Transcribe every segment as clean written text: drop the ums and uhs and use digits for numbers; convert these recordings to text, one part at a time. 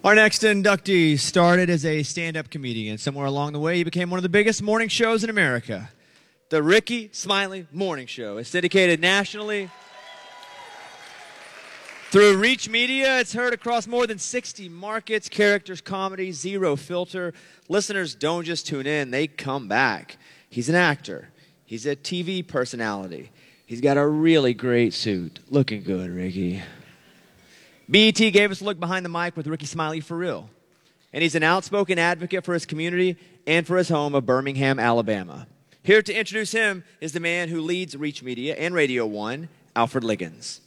Our next inductee started as a stand-up comedian. Somewhere along the way, he became one of the biggest morning shows in America. The Rickey Smiley Morning Show is syndicated nationally through Reach Media. It's heard across more than 60 markets. Characters, comedy, zero filter. Listeners don't just tune in, they come back. He's an actor. He's a TV personality. He's got a really great suit. Looking good, Rickey. BET gave us a look behind the mic with Rickey Smiley for real. And he's an outspoken advocate for his community and for his home of Birmingham, Alabama. Here to introduce him is the man who leads Reach Media and Radio 1, Alfred Liggins.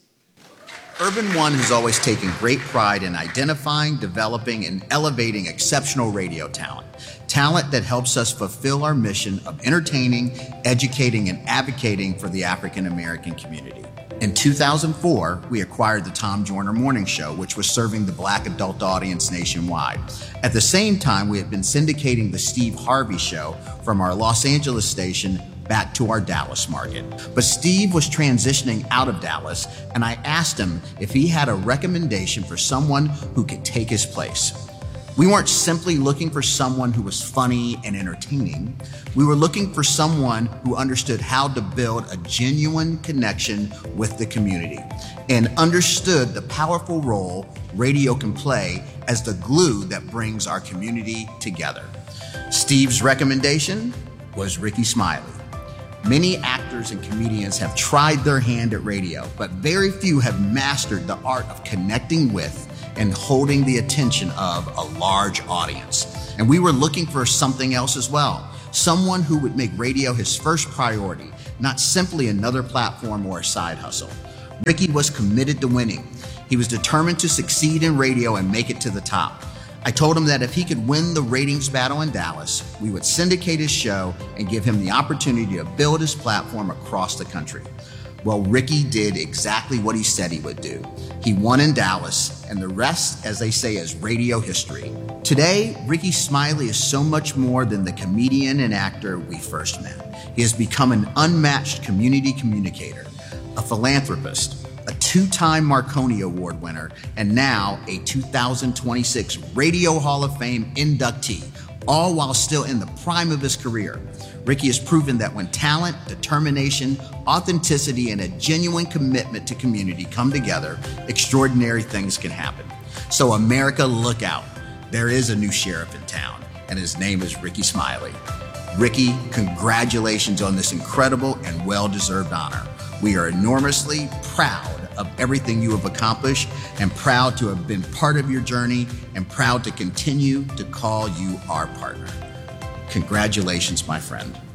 Urban One has always taken great pride in identifying, developing, and elevating exceptional radio talent. Talent that helps us fulfill our mission of entertaining, educating, and advocating for the African American community. In 2004, we acquired the Tom Joyner Morning Show, which was serving the Black adult audience nationwide. At the same time, we had been syndicating the Steve Harvey Show from our Los Angeles station back to our Dallas market. But Steve was transitioning out of Dallas, and I asked him if he had a recommendation for someone who could take his place. We weren't simply looking for someone who was funny and entertaining. We were looking for someone who understood how to build a genuine connection with the community and understood the powerful role radio can play as the glue that brings our community together. Steve's recommendation was Rickey Smiley. Many actors and comedians have tried their hand at radio, but very few have mastered the art of connecting with and holding the attention of a large audience. And we were looking for something else as well. Someone who would make radio his first priority, not simply another platform or a side hustle. Rickey was committed to winning. He was determined to succeed in radio and make it to the top. I told him that if he could win the ratings battle in Dallas, we would syndicate his show and give him the opportunity to build his platform across the country. Well, Rickey did exactly what he said he would do. He won in Dallas, and the rest, as they say, is radio history. Today, Rickey Smiley is so much more than the comedian and actor we first met. He has become an unmatched community communicator, a philanthropist, a two-time Marconi Award winner, and now a 2026 Radio Hall of Fame inductee, all while still in the prime of his career. Rickey has proven that when talent, determination, authenticity, and a genuine commitment to community come together, extraordinary things can happen. So America, look out. There is a new sheriff in town, and his name is Rickey Smiley. Rickey, congratulations on this incredible and well-deserved honor. We are enormously proud of everything you have accomplished and proud to have been part of your journey and proud to continue to call you our partner. Congratulations, my friend.